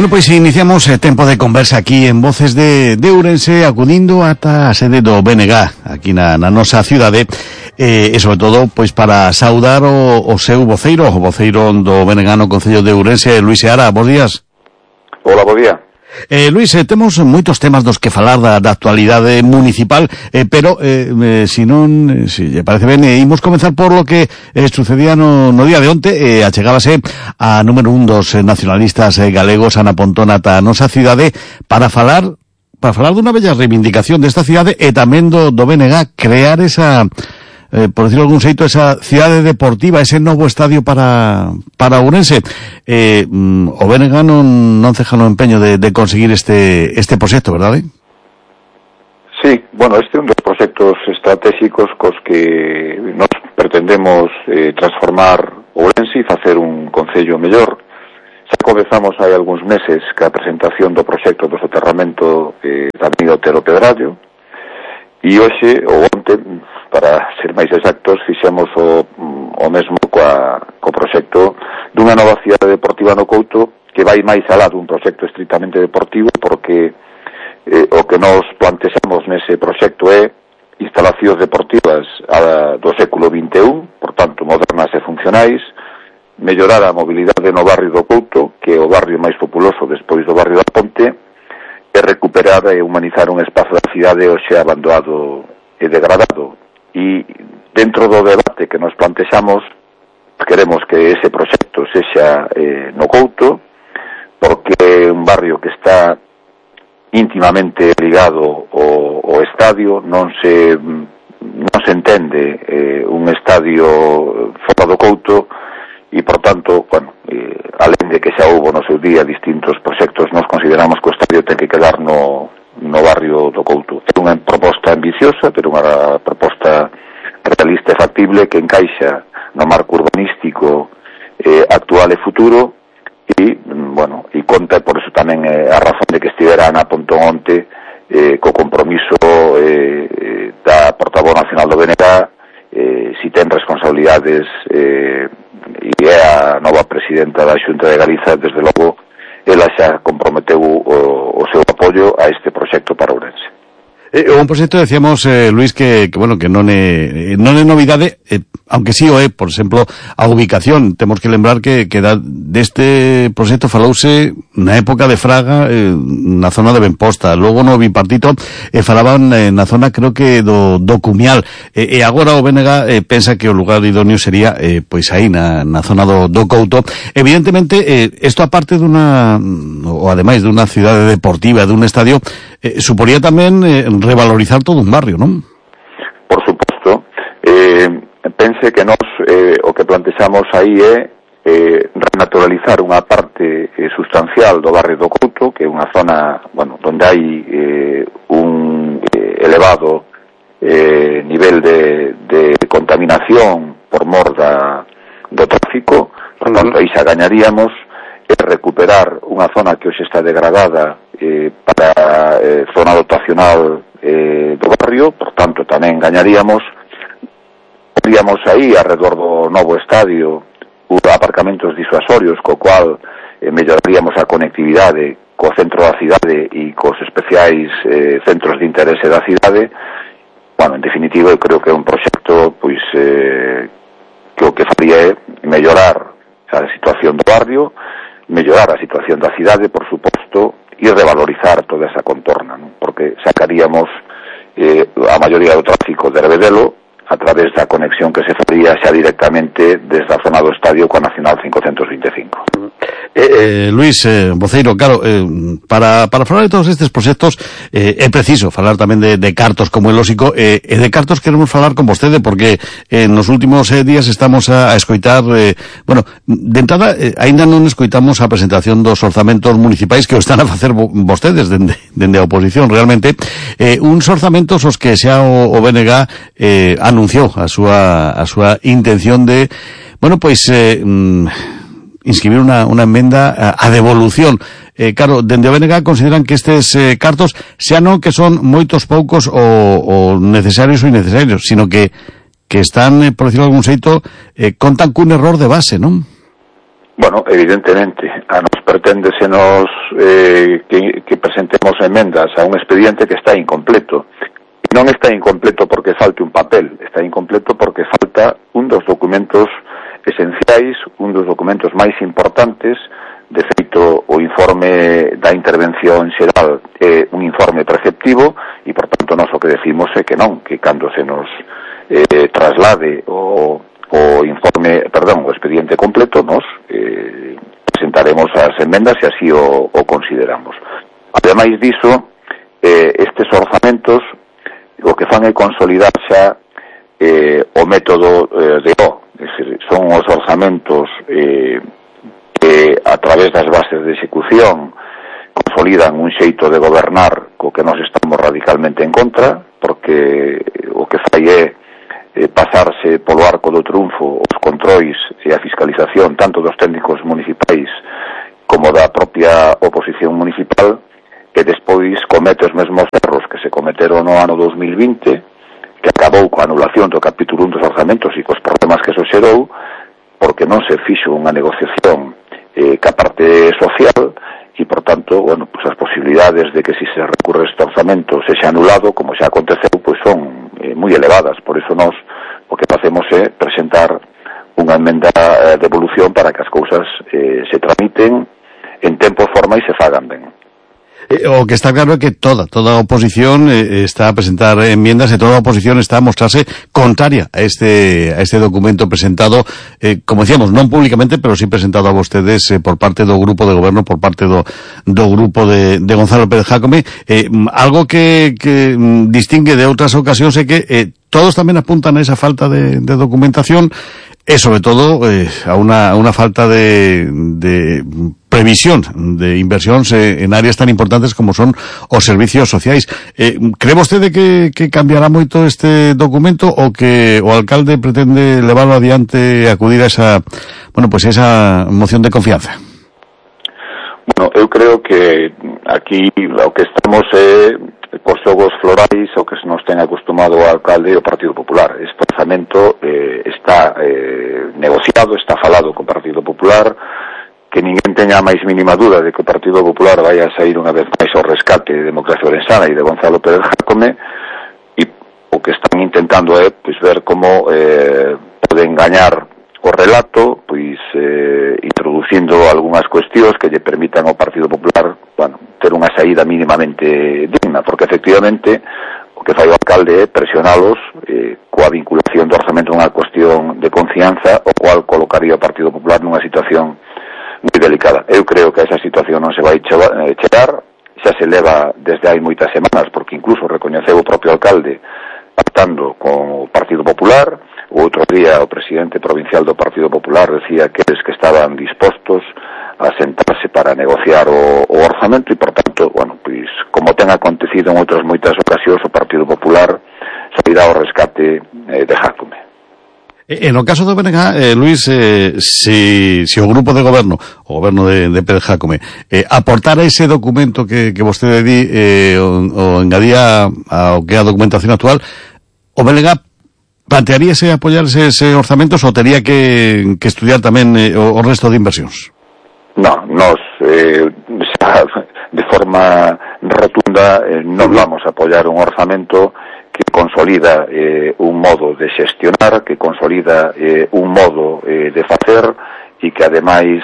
Bueno, pois iniciamos tempo de conversa aquí en Voces de Ourense, acudindo ata a sede do BNG aquí na nosa cidade, e sobre todo pois para saudar o seu voceiro do BNG no Concello de Ourense, Luís Seara. Bos días. Hola, bo día. Luís, temos moitos temas dos que falar da actualidade municipal, pero se lle parece ben, imos comenzar por lo que sucedía no día de onte. Achegábase a número 1 dos nacionalistas galegos, Ana Pontón, ata a nosa cidade para falar dunha bella reivindicación desta cidade e tamén do BNG, crear esa, por decirlo algún xeito, esa cidade deportiva, ese novo estadio para Ourense. O BNG non ceja no empeño de conseguir este proxecto, verdade? Sí, bueno, este é un dos proxectos estratégicos cos que nos pretendemos transformar Ourense e facer un concello mellor. Xa comezamos hai algúns meses ca presentación do proxecto do soterramento da Avenida Otero Pedrallo, e hoxe, ou onte, para ser máis exactos, fixemos o mesmo co proxecto dunha nova cidade deportiva no Couto, que vai máis alá dun proxecto estritamente deportivo, porque o que nos plantexamos nese proxecto é instalacións deportivas do século XXI, por tanto, modernas e funcionais, mellorar a mobilidade no barrio do Couto, que é o barrio máis populoso despois do barrio da Ponte, e recuperar e humanizar un espazo da cidade hoxe abandonado e degradado. E dentro do debate que nos plantexamos, queremos que ese proxecto sexa no Couto, porque é un barrio que está íntimamente ligado ao estadio, non se entende un estadio fora do Couto, e, por tanto, bueno, alén de que xa houbo no seu día distintos proxectos, nos consideramos que o estadio ten que quedar no barrio do Couto. É unha proposta ambiciosa, pero unha proposta realista e factible que encaixa no marco urbanístico actual e futuro, e, bueno, e conta, por eso tamén a razón de que estivera Ana Pontón onte co compromiso da portavoz nacional do BNG, si ten responsabilidades, e é a nova presidenta da Xunta de Galiza. Desde logo, ela xa comprometeu o seu apoio a este proxecto para Ourense. Un proxecto, decíamos, Luís, que bueno, que non é novidade, aunque sí o é, por exemplo, a ubicación. Temos que lembrar que deste proxecto falouse na época de Fraga, na zona de Benposta, logo no Bipartito falaban na zona, creo que do Cumial, e agora o BNG pensa que o lugar idóneo sería pois aí na zona do Couto. Evidentemente, isto aparte ou ademais dunha cidade deportiva, dun estadio, suporía tamén revalorizar todo un barrio, non? Por suposto. Pense que nós o que plantexamos aí é renaturalizar unha parte sustancial do barrio do Couto, que é unha zona, bueno, onde hai un elevado nivel de contaminación por mor do tráfico. Por tanto, aí xa gañaríamos recuperar unha zona que hoxe está degradada para zona dotacional do barrio. Por tanto, tamén gañaríamos aí, alrededor do novo estadio, aparcamentos disuasorios, co cual melloraríamos a conectividade co centro da cidade e cos especiais centros de interese da cidade. Bueno, en definitiva, eu creo que é un proxecto pois que o que faría é mellorar a situación do barrio, mellorar a situación da cidade, por suposto, e revalorizar toda esa contorna, non? Porque sacaríamos a maioría do tráfico de Herbedelo a través da conexión que se faría xa directamente desde a zona do estadio coa Nacional 525. Luís, voceiro, claro, para falar de todos estes proxectos é preciso falar tamén de cartos, como é lógico, e de cartos queremos falar con vostede, porque nos últimos días estamos a escoitar, bueno, de entrada, aínda non escoitamos a presentación dos orzamentos municipais que o están a facer vostedes dende a oposición, realmente, uns orzamentos os que xa o BNG anunciou a súa intención de, bueno, pois inscribir unha emenda a devolución. Claro, dende o BNG consideran que estes cartos xa non que son moitos poucos ou necesarios ou innecesarios, sino que están, por decirlo de algún xeito, contan cun error de base, non? Bueno, evidentemente, a nos preténdesenos que presentemos emendas a un expediente que está incompleto. Non está incompleto porque falte un papel, está incompleto porque falta un dos documentos esenciais, un dos documentos máis importantes. De feito, o informe da intervención xeral é un informe preceptivo e, por tanto, nós o que decimos é que non, que cando se nos traslade o expediente completo, nos presentaremos as emendas e así o consideramos. Ademais diso, estes orzamentos o que fan é consolidar xa o método de O, é dicir, son os orzamentos que a través das bases de execución consolidan un xeito de gobernar co que nos estamos radicalmente en contra, porque o que fai é pasarse polo arco do triunfo os controis e a fiscalización tanto dos técnicos municipais como da propia oposición municipal, que despois comete os mesmos erros que se cometeron no ano 2020, que acabou coa anulación do capítulo 1 dos orzamentos e cos problemas que eso xerou, porque non se fixo unha negociación ca parte social e, por tanto, bueno, pues as posibilidades de que si se recurre este orzamento sexa anulado, como xa aconteceu, pues son moi elevadas. Por iso nós o que facemos é presentar unha emenda de evolución para que as cousas se tramiten en tempo, forma e se fagan ben. O que está claro é que toda a oposición está a presentar enmiendas e toda a oposición está a mostrarse contraria a este documento presentado, como decíamos, non públicamente, pero sí presentado a vostedes por parte do grupo de goberno, por parte do grupo de Gonzalo Pérez Jácome. Algo que distingue de outras ocasións é que todos tamén apuntan a esa falta de documentación e, sobre todo, a una falta de previsión de inversións en áreas tan importantes como son os servicios sociais. Cree vostede que cambiará moito este documento ou que o alcalde pretende levarlo adiante e acudir a esa moción de confianza? Bueno, eu creo que aquí o que estamos é por xogos florais o que se nos ten acostumado o alcalde e o Partido Popular. Este orzamento está negociado, está falado co Partido Popular, que ninguén teña a máis mínima dúda de que o Partido Popular vai a sair unha vez máis ao rescate de Democracia Orensana e de Gonzalo Pérez Jácome, e o que están intentando é ver como poden gañar o relato, introducindo algunhas cuestións que lle permitan ao Partido Popular, ter unha saída mínimamente digna, porque efectivamente o que fai o alcalde é presionalos coa vinculación do orzamento a unha cuestión de confianza, o cual colocaría o Partido Popular nunha situación moi delicada. Eu creo que esa situación non se vai chegar, xa se leva desde hai moitas semanas, porque incluso recoñeceu o propio alcalde pactando con o Partido Popular. O outro día o presidente provincial do Partido Popular decía que eles que estaban dispostos a sentarse para negociar o orzamento e, por tanto, como ten acontecido en outras moitas ocasións, o Partido Popular sairá ao rescate de Jácome. En o caso do BNG, Luís, si o grupo de goberno, o goberno de Pérez Jácome, aportara ese documento que vostede di, o engadía ao que é a documentación actual, o BNG plantearíase apoiarse ese orzamentos ou tería que estudiar tamén o resto de inversións? Non, nos de forma rotunda non vamos a apoiar un orzamento que consolida un modo de xestionar, que consolida un modo de facer e que ademais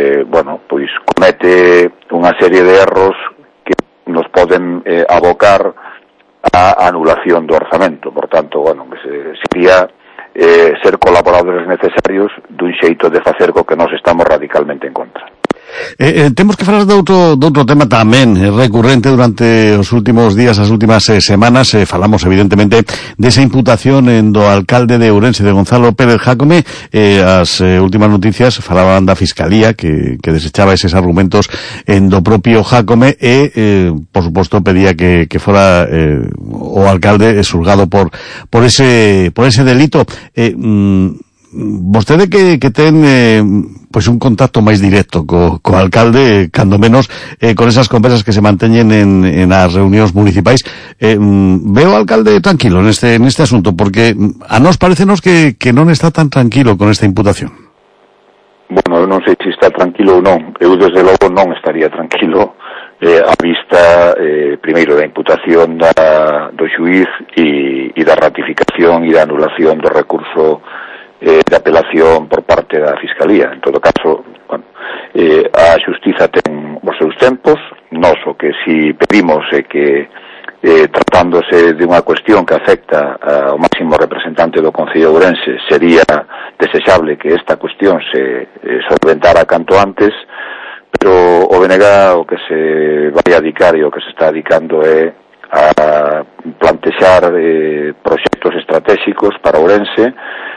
comete unha serie de erros que nos poden abocar a anulación do orzamento. Por tanto, sería ser colaboradores necesarios dun xeito de facer co que nos estamos radicalmente en contra. Temos que falar de outro tema tamén recurrente durante os últimos días, as últimas semanas. Falamos evidentemente desa imputación do alcalde de Ourense, de Gonzalo Pérez Jácome. As últimas noticias falaban da Fiscalía que desechaba eses argumentos do propio Jácome e, por suposto, pedía que fora o alcalde xulgado por ese delito. Vostede que ten un contacto máis directo co alcalde, cando menos con esas conversas que se manteñen en as reunións municipais, veo ao alcalde tranquilo neste asunto, porque a nós parecenos que non está tan tranquilo con esta imputación. Bueno, eu non sei se está tranquilo ou non. Eu, desde logo, non estaría tranquilo a vista, primeiro, da imputación do xuíz e da ratificación e da anulación do recurso de apelación por parte da Fiscalía. En todo caso, bueno, a xustiza ten os seus tempos. Nós o que si pedimos é que, tratándose de unha cuestión que afecta ao máximo representante do Concello de Ourense, sería desexable que esta cuestión se solventara canto antes, pero o BNG o que se vai a dedicar e o que se está dedicando é a plantexar proxectos estratégicos para Ourense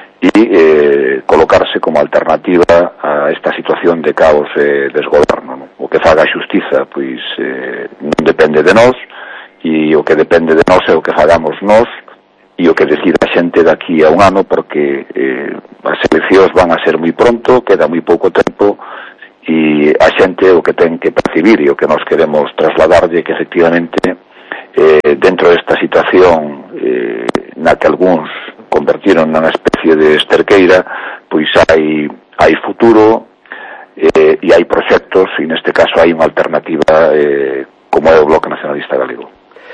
e colocarse como alternativa a esta situación de caos e desgoberno, non? O que faga a xustiza, pois, non depende de nós, e o que depende de nós é o que fagamos nós e o que decida a xente daqui a un ano, porque as eleccións van a ser moi pronto, queda moi pouco tempo, e a xente o que ten que percibir e o que nós queremos trasladarlle que efectivamente dentro desta situación na que algúns convertiron nunha especie de esterqueira, pois hai futuro e hai proxectos, e neste caso hai unha alternativa como é o Bloque Nacionalista Galego.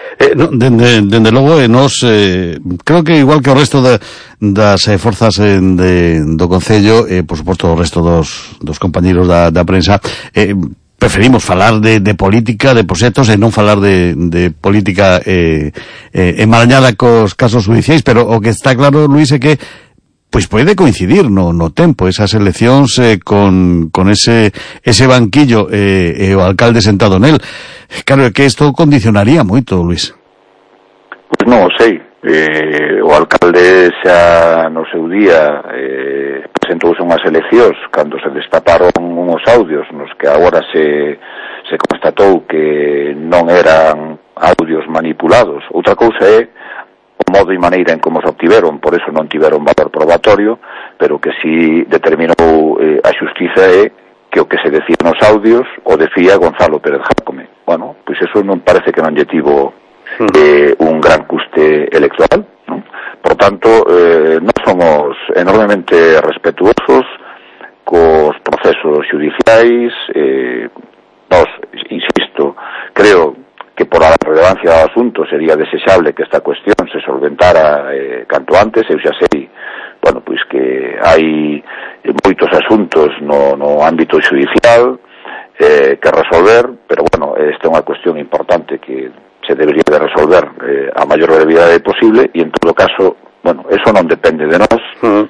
Dende logo, nos creo que igual que o resto das forzas do Concello, por suposto o resto dos compañeros da prensa, preferimos falar de política, de proxectos, e non falar de política enmarañada cos casos judiciais, pero o que está claro, Luís, é que pois pode coincidir no tempo esas eleccións con ese banquillo e o alcalde sentado nel. Claro, é que isto condicionaría moito, Luís. Pois non o sei. O alcalde xa no seu día presentouse unhas eleccións cando se destaparon uns audios nos que agora se constatou que non eran audios manipulados. Outra cousa é o modo e maneira en como se obtiveron, por eso non tiveron valor probatorio, pero que si determinou a xustiza é que o que se decía nos audios o decía Gonzalo Pérez Jácome. Bueno, pois eso non parece que non lle tivo un gran custe electoral, non? Por tanto, nós somos enormemente respetuosos cos procesos judiciais. Nós, insisto, creo que por a relevancia do asunto sería desexable que esta cuestión se solventara canto antes. Eu xa sei, bueno, pois que hai moitos asuntos no ámbito judicial que resolver, pero bueno, esta é unha cuestión importante que se debería de resolver a maior brevidade posible, e en todo caso, bueno, eso non depende de nós,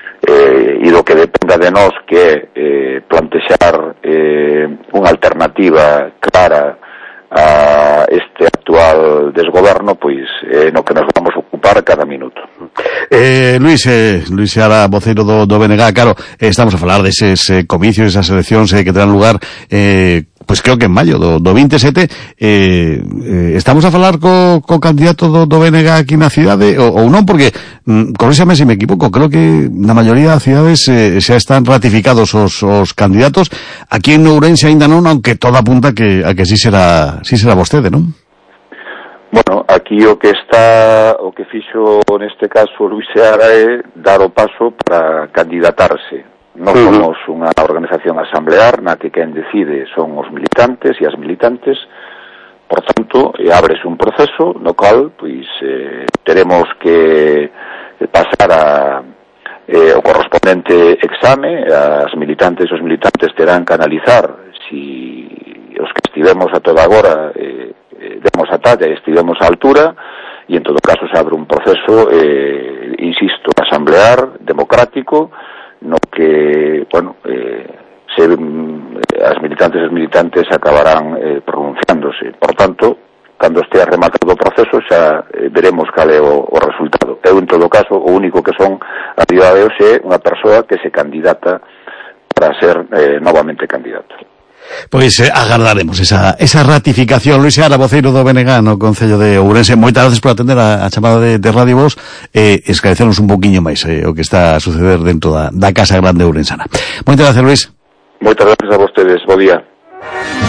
e do que dependa de nós, que é plantexar unha alternativa clara a este actual desgoberno, pois no que nos vamos a ocupar cada minuto. Luís Seara, voceiro do BNG, claro, estamos a falar deses comicios, esas eleccións que terán lugar pois creo que en maio do 27. Estamos a falar co candidato do BNG aquí na cidade ou non, porque corríxame se me equivoco, creo que na maioría das cidades xa están ratificados os candidatos. Aquí en Ourense aínda non, aunque todo apunta a que sí será vostede, non? Bueno, aquí o que fixo neste caso Luís Seara é dar o paso para candidatarse. Non somos unha organización asamblear na que quen decide son os militantes e as militantes. Por tanto, ábrese un proceso no cal pois teremos que pasar o correspondente exame. As militantes e os militantes terán que analizar si os que estivemos a toda agora demos a talla e estivemos á altura, e en todo caso se abre un proceso, insisto, asamblear, democrático, no que, bueno, as militantes e os militantes acabarán pronunciándose. Por tanto, cando estea rematado o proceso xa veremos cal é o resultado. Eu, en todo caso, o único que son a día de hoxe é unha persoa que se candidata para ser novamente candidato. Pois agardaremos esa ratificación. Luís Seara, voceiro do BNG no Concello de Ourense, moitas gracias por atender a chamada de Radio Voz e esclarecernos un poquinho máis o que está a suceder dentro da Casa Grande ourensana. Moitas gracias, Luís. Moitas gracias a vostedes, bo día.